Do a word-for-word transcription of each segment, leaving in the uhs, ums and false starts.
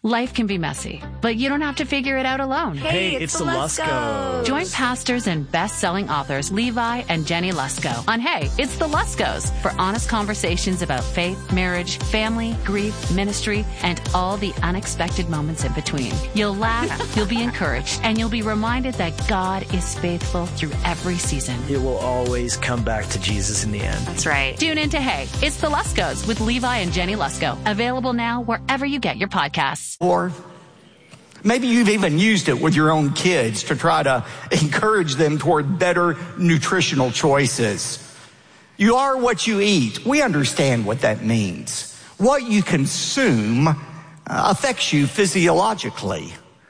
Life can be messy, but you don't have to figure it out alone. Hey, Hey, it's, it's the the Luskos. Join pastors and best-selling authors Levi and Jenny Lusko on Hey, It's the Luskos for honest conversations about faith, marriage, family, grief, ministry, and all the unexpected moments in between. You'll laugh, you'll be encouraged, and you'll be reminded that God is faithful through every season. It will always come back to Jesus in the end. That's right. Tune in to Hey, It's the Luskos with Levi and Jenny Lusko. Available now wherever you get your podcasts. Or maybe you've even used it with your own kids to try to encourage them toward better nutritional choices. You are what you eat. We understand what that means. What you consume uh, affects you physiologically.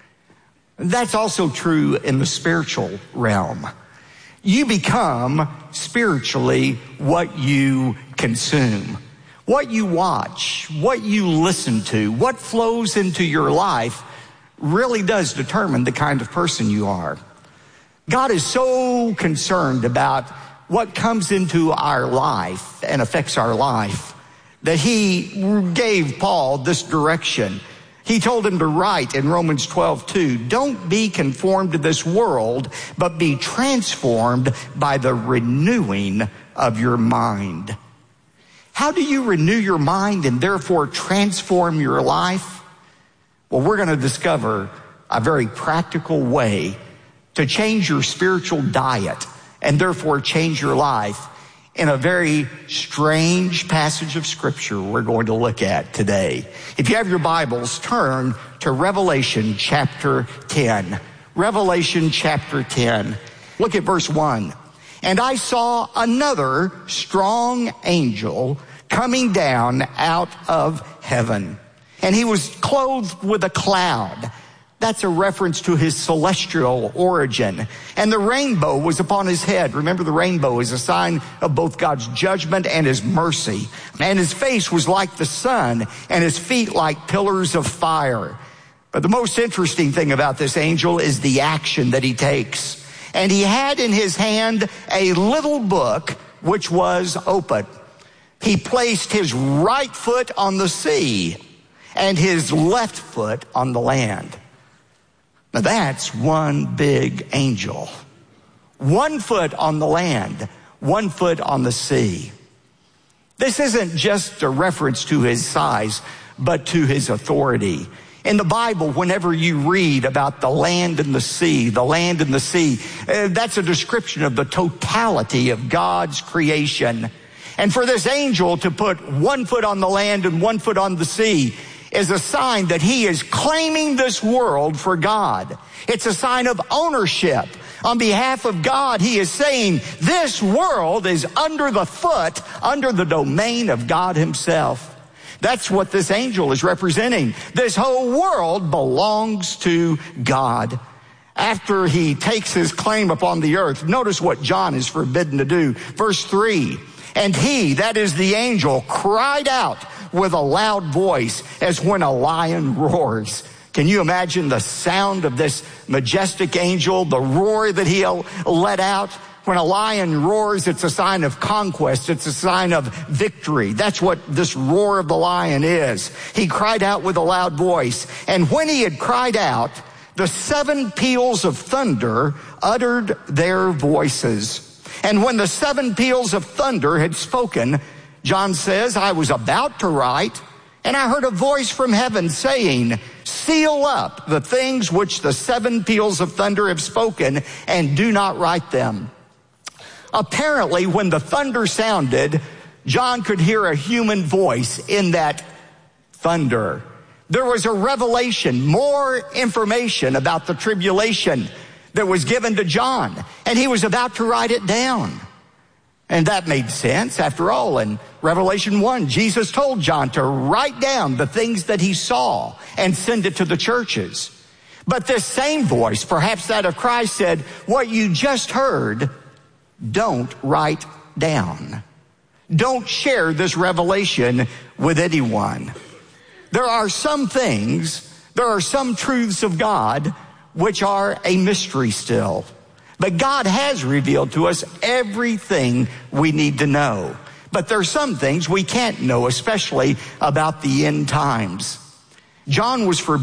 That's also true in the spiritual realm. You become spiritually what you consume. What you watch, what you listen to, what flows into your life really does determine the kind of person you are. God is so concerned about what comes into our life and affects our life that he gave Paul this direction. He told him to write in Romans twelve two, don't be conformed to this world, but be transformed by the renewing of your mind. How do you renew your mind and therefore transform your life? Well, we're going to discover a very practical way to change your spiritual diet and therefore change your life in a very strange passage of Scripture we're going to look at today. If you have your Bibles, turn to Revelation chapter ten. Revelation chapter ten. Look at verse one. And I saw another strong angel coming down out of heaven. And he was clothed with a cloud. That's a reference to his celestial origin. And the rainbow was upon his head. Remember, the rainbow is a sign of both God's judgment and his mercy. And his face was like the sun, and his feet like pillars of fire. But the most interesting thing about this angel is the action that he takes. And he had in his hand a little book which was open. He placed his right foot on the sea and his left foot on the land. Now that's one big angel. One foot on the land, one foot on the sea. This isn't just a reference to his size, but to his authority. In the Bible, whenever you read about the land and the sea, the land and the sea, uh, that's a description of the totality of God's creation. And for this angel to put one foot on the land and one foot on the sea is a sign that he is claiming this world for God. It's a sign of ownership. On behalf of God, he is saying this world is under the foot, under the domain of God himself. That's what this angel is representing. This whole world belongs to God. After he takes his claim upon the earth, notice what John is forbidden to do. Verse three, and he, that is the angel, cried out with a loud voice as when a lion roars. Can you imagine the sound of this majestic angel, the roar that he let out? When a lion roars, it's a sign of conquest. It's a sign of victory. That's what this roar of the lion is. He cried out with a loud voice. And when he had cried out, the seven peals of thunder uttered their voices. And when the seven peals of thunder had spoken, John says, I was about to write, and I heard a voice from heaven saying, seal up the things which the seven peals of thunder have spoken, and do not write them. Apparently, when the thunder sounded, John could hear a human voice in that thunder. There was a revelation, more information about the tribulation that was given to John, and he was about to write it down. And that made sense. After all, in Revelation one, Jesus told John to write down the things that he saw and send it to the churches. But this same voice, perhaps that of Christ, said, what you just heard, don't write down. Don't share this revelation with anyone. There are some things, there are some truths of God which are a mystery still. But God has revealed to us everything we need to know. But there are some things we can't know, especially about the end times. John was forbidden